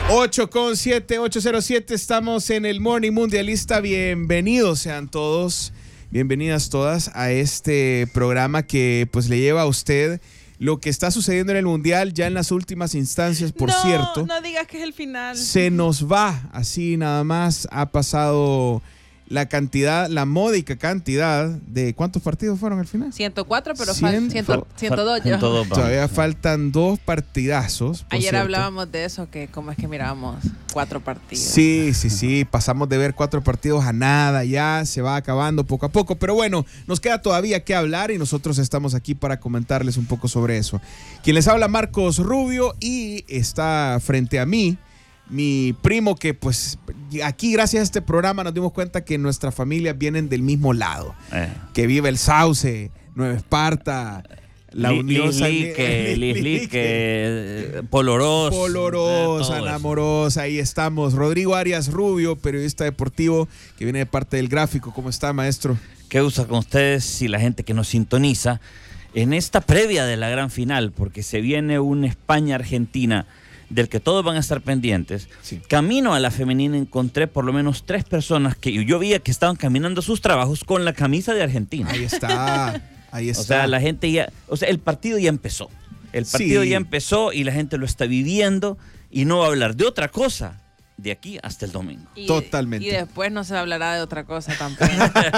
8:07, 8:07, estamos en el Morning Mundialista. Bienvenidos sean todos, bienvenidas todas a este programa que pues le lleva a usted lo que está sucediendo en el Mundial ya en las últimas instancias, por cierto. No digas que es el final. Se nos va, así nada más. Ha pasado la cantidad, la módica cantidad de... ¿Cuántos partidos fueron al final? 104, pero 102. 102. Todavía faltan 2 partidazos. Ayer cierto. Hablábamos de eso, que cómo es que mirábamos 4 partidos. Sí. Pasamos de ver 4 partidos a nada. Ya se va acabando poco a poco. Pero bueno, nos queda todavía que hablar y nosotros estamos aquí para comentarles un poco sobre eso. Quien les habla, Marcos Rubio, y está frente a mí mi primo, que pues aquí gracias a este programa nos dimos cuenta que nuestras familias vienen del mismo lado. Que vive el Sauce, Nueva Esparta, la Unión Lislique, Polorosa, Ana Amorosa, ahí estamos. Rodrigo Arias Rubio, periodista deportivo que viene de parte del Gráfico. ¿Cómo está, maestro? ¿Qué usa con ustedes y la gente que nos sintoniza en esta previa de la gran final? Porque se viene un España-Argentina del que todos van a estar pendientes. Sí. Camino a la femenina encontré por lo menos 3 personas que yo veía que estaban caminando a sus trabajos con la camisa de Argentina. Ahí está. O sea, la gente ya... O sea, el partido ya empezó. El partido ya empezó y la gente lo está viviendo y no va a hablar de otra cosa de aquí hasta el domingo. Totalmente. Y después no se hablará de otra cosa tampoco.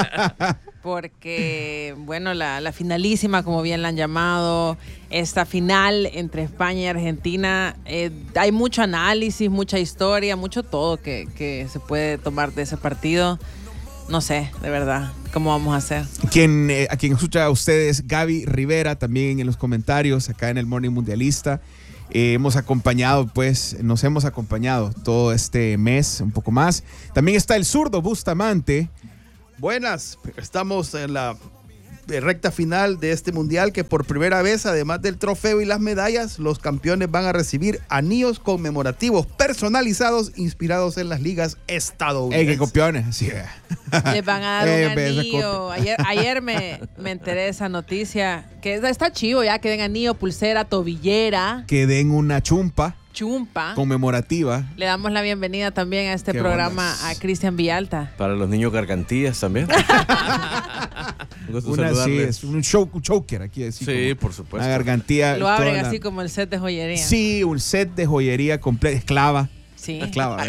Porque, bueno, la finalísima, como bien la han llamado, esta final entre España y Argentina, hay mucho análisis, mucha historia, mucho todo que se puede tomar de ese partido. No sé, de verdad, cómo vamos a hacer. A quien escucha a ustedes, Gaby Rivera, también en los comentarios, acá en el Morning Mundialista. Nos hemos acompañado todo este mes, un poco más. También está el zurdo Bustamante. Buenas, estamos en la recta final de este mundial que por primera vez, además del trofeo y las medallas, los campeones van a recibir anillos conmemorativos personalizados inspirados en las ligas estadounidenses. ¡Qué copiones! Así les van a dar un anillo. Ayer me enteré de esa noticia, que está chivo ya, que den anillo, pulsera, tobillera. Que den una chumpa conmemorativa. Le damos la bienvenida también a este programa a Cristian Villalta. Para los niños gargantillas también. Es un choker aquí. Así sí, por supuesto. Una gargantilla. Lo abren así como el set de joyería. Sí, un set de joyería completo. Esclava. Sí. Esclava.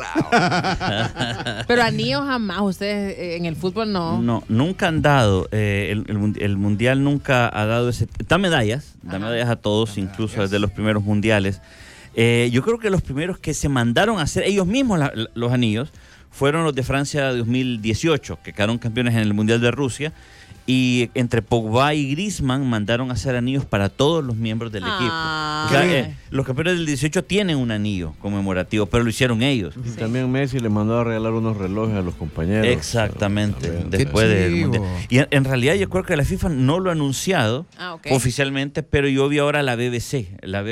Pero anillos jamás. Ustedes en el fútbol no. No, nunca han dado. El mundial nunca ha dado ese. Da medallas a todos, incluso desde los primeros mundiales. Yo creo que los primeros que se mandaron a hacer ellos mismos los anillos fueron los de Francia de 2018, que quedaron campeones en el Mundial de Rusia. Y entre Pogba y Griezmann mandaron a hacer anillos para todos los miembros del equipo. O sea, los campeones del 18 tienen un anillo conmemorativo, pero lo hicieron ellos. Sí. También Messi le mandó a regalar unos relojes a los compañeros. Exactamente, después del Mundial. Y en realidad yo creo que la FIFA no lo ha anunciado oficialmente, pero yo vi ahora la BBC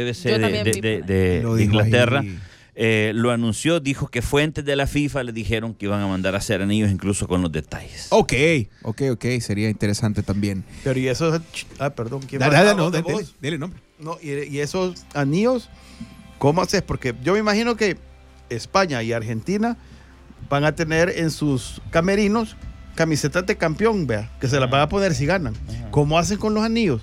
de Inglaterra. Lo anunció, dijo que fuentes de la FIFA le dijeron que iban a mandar a hacer anillos incluso con los detalles. Ok, sería interesante también. Pero y esos... perdón. Dile nombre. No, y esos anillos, ¿cómo haces? Porque yo me imagino que España y Argentina van a tener en sus camerinos camisetas de campeón, vea, que se las van a poner si ganan. ¿Cómo hacen con los anillos?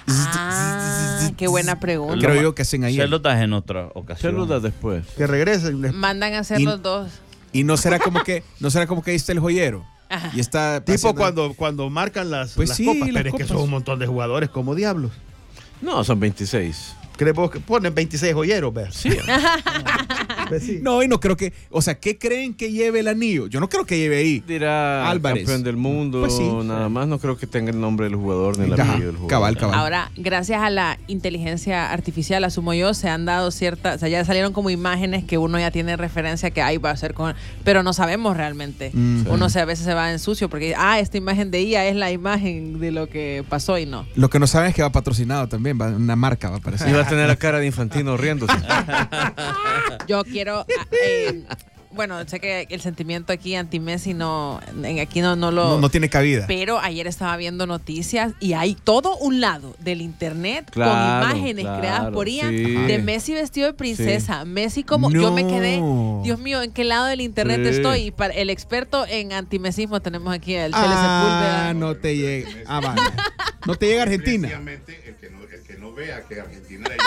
Qué buena pregunta. Creo yo que hacen ahí. Se los das en otra ocasión. Se los das después. Que regresen. Mandan a hacer los dos. Y no será como que ahí está el joyero. Ajá. Y está tipo haciendo... cuando marcan las pues sí, copas, pero copas. Es que son un montón de jugadores como diablos. No, son 26. ¿Crees que ponen 26 joyeros, vea? Sí. Pues sí. No, y no creo que... O sea, ¿qué creen que lleve el anillo? Yo no creo que lleve ahí. Dirá Álvarez. Campeón del mundo. Pues sí. Nada más. No creo que tenga el nombre del jugador ni el apellido del jugador. Cabal. Ahora, gracias a la inteligencia artificial, asumo yo, se han dado ciertas... O sea, ya salieron como imágenes que uno ya tiene referencia que ahí va a ser con... Pero no sabemos realmente. Uno a veces se va en sucio porque... esta imagen de IA es la imagen de lo que pasó y no. Lo que no saben es que va patrocinado también. Una marca va a aparecer. Y va a tener la cara de Infantino riéndose. Yo quiero bueno, sé que el sentimiento aquí anti-Messi no tiene cabida. Pero ayer estaba viendo noticias y hay todo un lado del internet con imágenes creadas por IA de Messi vestido de princesa. Messi como... No. Yo me quedé, Dios mío, ¿en qué lado del internet estoy? Y para el experto en antimesismo tenemos aquí el Chele Sepúlveda. No te llega. Vale. No te llega Argentina. El que no vea que Argentina le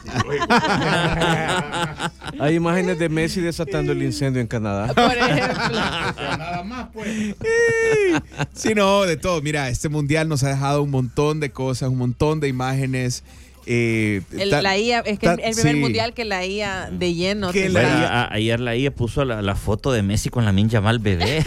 ayuda. Hay imágenes de Messi desatando el incendio en Canadá. Por ejemplo. Nada más, pues. Sí, no, de todo. Mira, este mundial nos ha dejado un montón de cosas, un montón de imágenes. La IA, es que el primer mundial que la IA de lleno. Que ayer la IA puso la foto de Messi con Lamine Yamal bebé.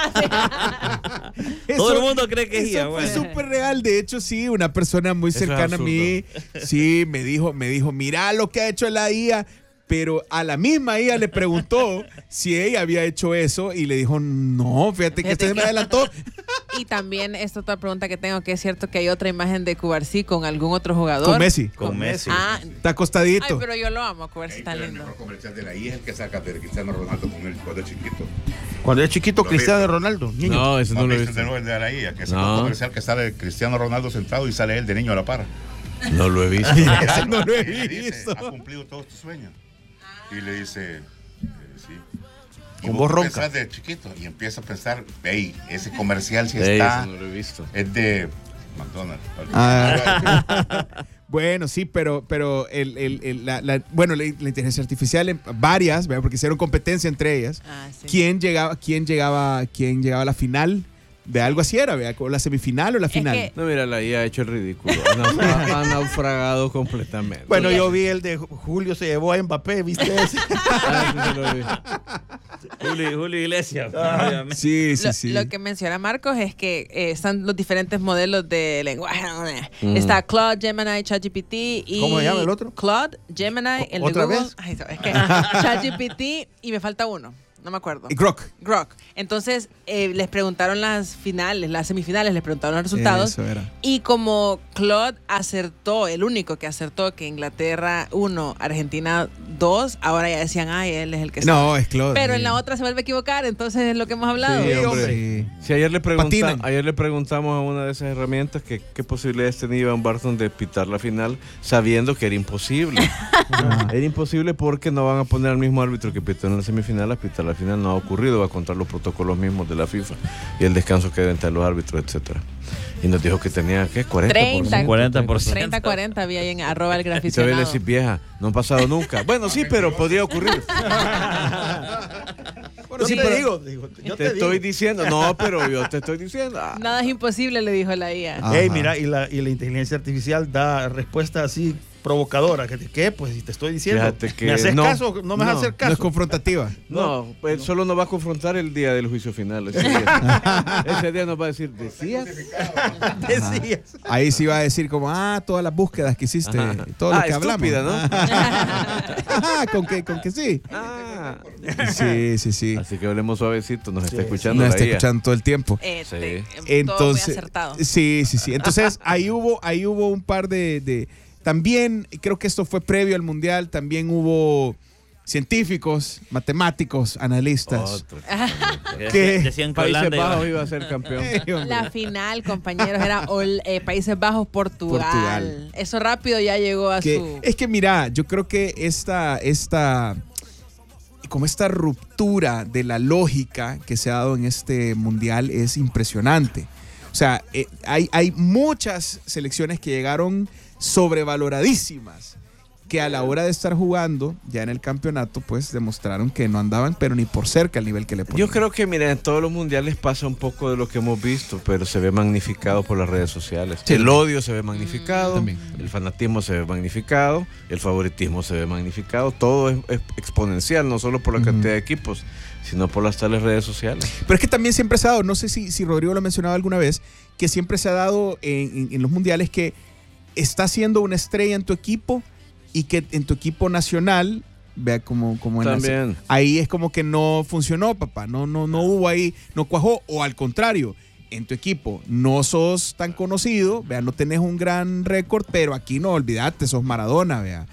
Todo el mundo cree que es IA. Eso fue súper real. De hecho, sí, una persona muy cercana a mí, sí, me dijo, mira lo que ha hecho la IA. Pero a la misma IA le preguntó si ella había hecho eso y le dijo, no, fíjate que este se me adelantó. Y también esta otra pregunta que tengo, que es cierto que hay otra imagen de Cubarsí con algún otro jugador. Con Messi. Con Messi. Ah, está acostadito. ay, pero yo lo amo, Cubarsí tan El lindo. mejor comercial de la IA es el que saca de Cristiano Ronaldo con él cuando es chiquito. Cuando es chiquito, Lo Cristiano viste. Ronaldo. Niño. No, eso no lo he visto. De la IA, que es No. un comercial que sale Cristiano Ronaldo sentado y sale él de niño a la par. No lo he visto. Ese no lo he Y le dice, visto. ¿has cumplido todos tus sueños? Y le dice, sí. Y Con vos voz ronca. pensás de chiquito y empieza a pensar, hey, ese comercial sí Ey, está, eso no lo he visto. es de McDonald's. Bueno, sí, pero la inteligencia artificial, varias, ¿verdad? Porque hicieron competencia entre ellas. Ah, sí. ¿Quién llegaba a la final? De algo así era, ¿verdad? ¿La semifinal o la final? que- No, mira, la IA ha hecho el ridículo. Ha naufragado completamente. Bueno, yo vi el de Julio se llevó a Mbappé, ¿viste ese? Ah, sí, lo vi. Julio Iglesias. Sí, sí, sí. Lo que menciona Marcos es que están los diferentes modelos de lenguaje. Está Claude, Gemini, ChatGPT y... ¿Cómo se llama el otro? Claude, Gemini, el de ¿Otra Google. vez? Ay, es que ChatGPT y me falta uno. No me acuerdo. Y Grok. Grok. Entonces, les preguntaron las semifinales, les preguntaron los resultados. Eso era. Y como Claude acertó, el único que acertó que Inglaterra 1, Argentina 2, ahora ya decían, ay, él es el que sabe. No, es Claude. Pero en la otra se vuelve a equivocar, entonces es lo que hemos hablado. Sí, hombre. Sí. Sí, Patinan. ayer le preguntamos a una de esas herramientas que qué posibilidades tenía Iván Barton de pitar la final, sabiendo que era imposible. Era imposible porque no van a poner al mismo árbitro que pitó en la semifinal a pitar la final. No ha ocurrido, va a contar los protocolos mismos de la FIFA y el descanso que debe entre los árbitros, etcétera. Y nos dijo que tenía, ¿qué? 40%. 40%. 30-40 había ahí en @ el Y todavía le graficionado. decís, vieja, no ha pasado nunca. Bueno, sí, pero podría ocurrir. Bueno, Sí, sí, pero- yo Te estoy diciendo, no, pero yo te estoy diciendo. Nada es imposible, le dijo la IA. Ajá. Ey, mira, y la inteligencia artificial da respuesta así provocadora. ¿Qué? Pues si te estoy diciendo. Fíjate que ¿Me haces no, caso? ¿No me vas a hacer No caso? es confrontativa. No, pues solo nos va a confrontar el día del juicio final. Ese día nos va a decir, ¿decías? Decías. Ahí sí va a decir como, todas las búsquedas que hiciste, Ajá. todo lo que hablamos. Estúpida, ¿no? Ajá, ¿con que sí? Ah. Sí, sí, sí. Así que hablemos suavecito, nos está escuchando. Nos la está IA. escuchando todo el tiempo. Todo muy Entonces, acertado. sí. Entonces, ahí hubo un par de también, creo que esto fue previo al Mundial, también hubo científicos, matemáticos, analistas. Otro. ¿Qué? Decían que Países Holanda Bajos iba- iba a ser campeón. La final, compañeros, era Países Bajos, Portugal. Portugal. Eso rápido ya llegó a su... Es que mira, yo creo que esta ruptura de la lógica que se ha dado en este mundial es impresionante. O sea, hay muchas selecciones que llegaron sobrevaloradísimas, que a la hora de estar jugando ya en el campeonato, pues demostraron que no andaban, pero ni por cerca al nivel que le ponían. Yo creo que, mira, en todos los mundiales pasa un poco de lo que hemos visto, pero se ve magnificado por las redes sociales. Sí, el también. odio se ve magnificado, También. el fanatismo se ve magnificado, el favoritismo se ve magnificado. Todo es exponencial, no solo por la cantidad de equipos, sino por las tales redes sociales. Pero es que también siempre se ha dado, no sé si Rodrigo lo ha mencionado alguna vez, que siempre se ha dado en los mundiales que está siendo una estrella en tu equipo y que en tu equipo nacional, vea como en También. ahí es como que no funcionó, papá, no hubo ahí, no cuajó, o al contrario, en tu equipo no sos tan conocido, vea, no tenés un gran récord, pero aquí no, olvídate, sos Maradona, vea.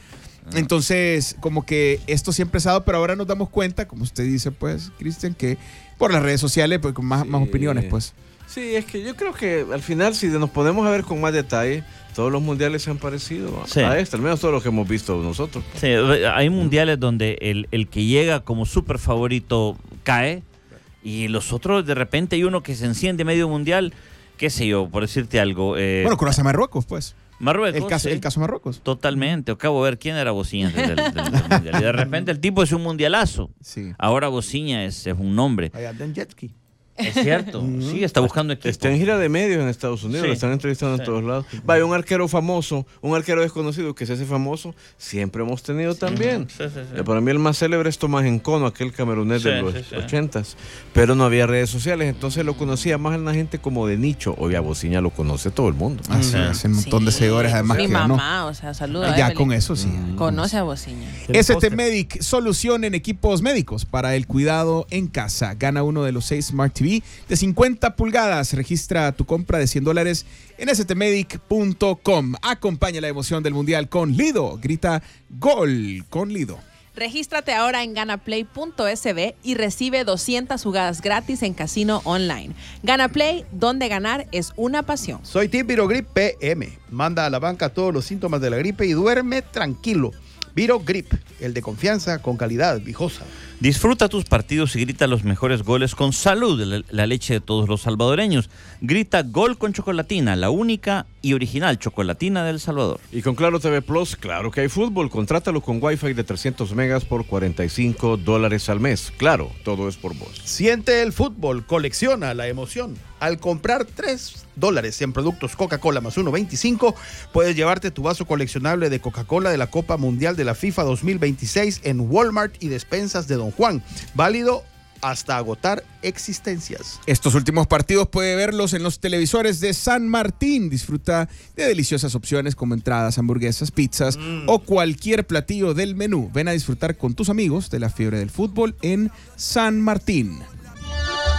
Entonces, como que esto siempre se ha dado, pero ahora nos damos cuenta, como usted dice, pues, Cristian, que por las redes sociales, pues, con más opiniones, pues. Sí, es que yo creo que al final, si nos podemos ver con más detalle, todos los mundiales se han parecido Sí. a este, al menos todos los que hemos visto nosotros. Sí, hay mundiales donde el que llega como súper favorito cae y los otros de repente hay uno que se enciende medio mundial, qué sé yo, por decirte algo. Bueno, Croacia, Marruecos, pues. Marruecos. El caso Marruecos. Totalmente. Acabo de ver quién era Bociña del mundial. Y de repente el tipo es un mundialazo. Sí. Ahora Bociña es un nombre. Allá anda en jet ski. Es cierto. Sí, está buscando equipo. Está en gira de medios en Estados Unidos, Sí. lo están entrevistando en todos lados. Vaya, un arquero famoso, un arquero desconocido que se hace famoso, siempre hemos tenido también. Sí. Para mí el más célebre es Tomás Encono, aquel camerunés de los 80s, pero no había redes sociales, entonces lo conocía más la gente como de nicho. Hoy a Bociña lo conoce todo el mundo. Así es, un montón de seguidores, además Mi que ganó. mamá, o sea, saluda. Ya con eso, sí. Conoce a Bociña. ST Medic, solución en equipos médicos para el cuidado en casa. Gana uno de los 6 Smart TV de 50 pulgadas. Registra tu compra de $100 en stmedic.com. Acompaña la emoción del Mundial con Lido. Grita gol con Lido. Regístrate ahora en ganaplay.sb y recibe 200 jugadas gratis en casino online. Ganaplay, donde ganar es una pasión. Soy Team Virogrip PM. Manda a la banca todos los síntomas de la gripe y duerme tranquilo. Virogrip, el de confianza con calidad viejosa. Disfruta tus partidos y grita los mejores goles con Salud, la leche de todos los salvadoreños. Grita gol con chocolatina, la única y original chocolatina del Salvador. Y con Claro TV Plus, claro que hay fútbol. Contrátalo con Wi-Fi de 300 megas por $45 al mes. Claro, todo es por vos. Siente el fútbol, colecciona la emoción. Al comprar $3 en productos Coca-Cola más 1.25, puedes llevarte tu vaso coleccionable de Coca-Cola de la Copa Mundial de la FIFA 2026 en Walmart y despensas de Don Juan. Válido hasta agotar existencias. Estos últimos partidos puede verlos en los televisores de San Martín. Disfruta de deliciosas opciones como entradas, hamburguesas, pizzas o cualquier platillo del menú. Ven a disfrutar con tus amigos de la fiebre del fútbol en San Martín.